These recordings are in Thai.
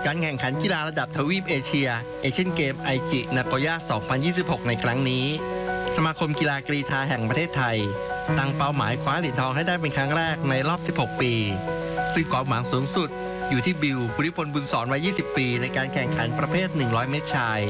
การแข่งขันกีฬาระดับทวีปเอเชียเอเชียนเกมไอจินาโกย่า 2026 ในครั้งนี้สมาคมกีฬากรีฑาแห่งประเทศไทยตั้งเป้าหมายคว้าเหรียญทองให้ได้เป็นครั้งแรกในรอบ 16 ปีซึ่งความหวังสูงสุดอยู่ที่บิว ภูริพล บุญสอนวัย 20 ปีในการแข่งขันประเภท 100 เมตรชาย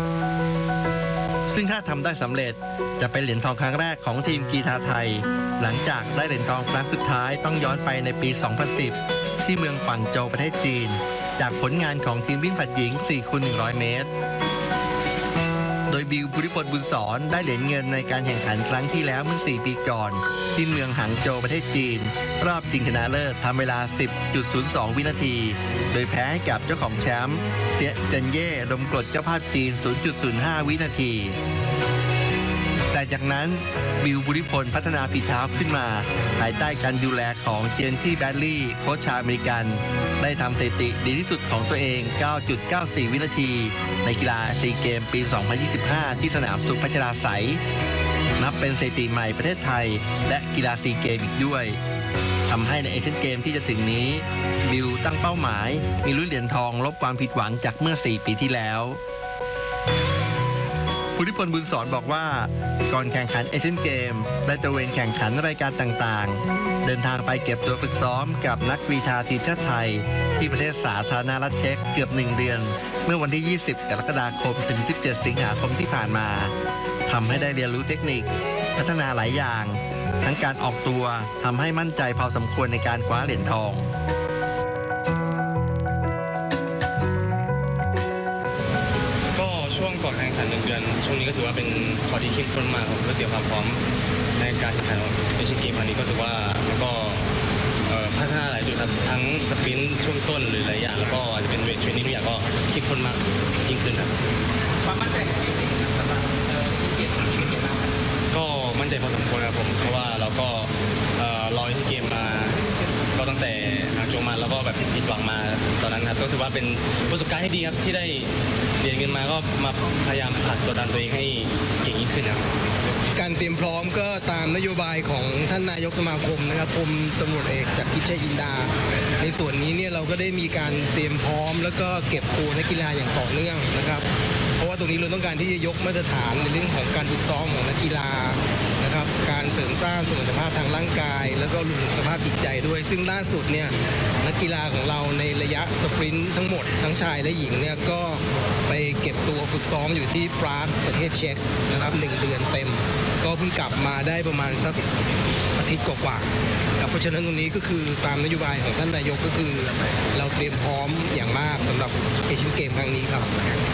ซึ่งถ้าทำได้สำเร็จจะเป็นเหรียญทองครั้งแรกของทีมกีฬาไทยหลังจากได้เหรียญทองครั้งสุดท้ายต้องย้อนไปในปี 2010 ที่เมืองกวางโจวประเทศจีนจากผลงานของทีมวิ่งผลัดหญิง 4x100 เมตรโดยบิว ภูริพล บุญสอนได้เหรียญเงินในการแข่งขันครั้งที่แล้วเมื่อ 4 ปีก่อนที่เมืองหางโจวประเทศจีนรอบชิงชนะเลิศทำเวลา 10.02 วินาทีโดยแพ้ให้กับเจ้าของแชมป์เสียเจินเย่ลมกรดเจ้าภาพจีน 0.05 วินาทีแต่จากนั้นบิว ภูริพลพัฒนาฝีเท้าขึ้นมาภายใต้การดูแลของเจนที่แบดลี่โค้ชชาวอเมริกันได้ทำสถิติดีที่สุดของตัวเอง 9.94 วินาทีในกีฬาซีเกมปี 2025 ที่สนามสุพัชราไสยนับเป็นสถิติใหม่ประเทศไทยและกีฬาซีเกมอีกด้วยทำให้ในเอเชียนเกมที่จะถึงนี้บิวตั้งเป้าหมายมีลุ้นเหรียญทองลบความผิดหวังจากเมื่อ 4 ปีที่แล้วภูริพล บุญสอนบอกว่าก่อนแข่งขันเอเชียนเกมได้ตระเวนแข่งขันรายการต่างๆเดินทางไปเก็บตัวฝึกซ้อมกับนักกรีฑาทีมชาติไทยที่ประเทศสาธารณรัฐเช็กเกือบ1 เดือนเมื่อวันที่ 20 กรกฎาคมถึง 17 สิงหาคมที่ผ่านมาทำให้ได้เรียนรู้เทคนิคพัฒนาหลายอย่างทั้งการออกตัวทำให้มั่นใจพอสมควรในการคว้าเหรียญทองช่วงก่อนแข่งขัน1 เดือนช่วงนี้ก็ถือว่าเป็นข้อที่เข้มข้นมากครับเพื่อเตรียมความพร้อมในการแข่งขันเอเชียนเกมครั้งนี้ก็ถือว่ามันก็พัฒนาหลายจุดครับทั้งสปรินต์ช่วงต้นหรือหลายอย่างแล้วก็อาจจะเป็นเวทเทรนนิ่งทุกอย่างก็เข้มข้นมากยิ่งขึ้นครับความมั่นใจของทีมสำหรับเอเชียนเกมครั้งนี้เป็นยังไงบ้างก็มั่นใจพอสมควรครับผมเพราะว่าเราก็รอเอเชียนเกมมาก็ตั้งแต่หางโจวมาแล้วก็แบบผิดหวังมาตอนนั้นครับก็ถือว่าเป็นประสบการณ์ที่ดีครับที่ได้เรียนเงินมาก็มาพยายามผลักตัวดันตัวเองให้เก่งยิ่งขึ้นครับการเตรียมพร้อมก็ตามนโยบายของท่านนายกสมาคมนะครับพลตำรวจเอกจากทิพย์ชัยจินดาในส่วนนี้เนี่ยเราก็ได้มีการเตรียมพร้อมแล้วก็เก็บตัวนักกีฬาอย่างต่อเนื่องนะครับเพราะว่าตรงนี้เราต้องการที่จะยกมาตรฐานในเรื่องของการฝึกซ้อมของนักกีฬานะครับการเสริมสร้างสมรรถภาพทางร่างกายแล้วก็รวมถึงสภาพจิตใจด้วยซึ่งล่าสุดเนี่ยนักกีฬาของเราในระยะสปรินต์ทั้งหมดทั้งชายและหญิงเนี่ยก็ไปเก็บตัวฝึกซ้อมอยู่ที่ปรากประเทศเช็กนะครับ1 เดือนเต็มก็เพิ่งกลับมาได้ประมาณสักอาทิตย์กว่าๆเพราะฉะนั้นตรงนี้ก็คือตามนโยบายของท่านนายกก็คือเราเตรียมพร้อมอย่างมากสำหรับเอเชียนเกมครั้งนี้ครับ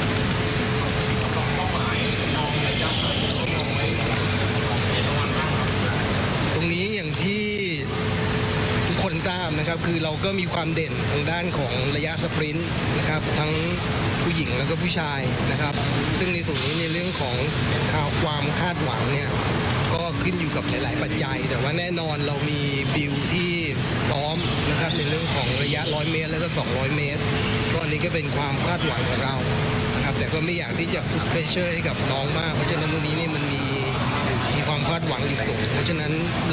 ตรงนี้อย่างที่ทุกคนทราบนะครับคือเราก็มีความเด่นทางด้านของระยะสปรินต์นะครับทั้งผู้หญิงแล้วก็ผู้ชายนะครับซึ่งในส่วนนี้ในเรื่องของความคาดหวังเนี่ยก็ขึ้นอยู่กับหลายๆปัจจัยแต่ว่าแน่นอนเรามีบิวที่พร้อมนะครับในเรื่องของระยะ100 เมตรแล้วก็200 เมตรก็อันนี้ก็เป็นความคาดหวังของเรานะครับแต่ก็ไม่อยากที่จะพุชเพรสเชอร์ให้กับน้องมากเพราะฉะนั้นตรงนี้เนี่ยมันมีความคาดหวังอยู่สูงเพราะฉะนั้น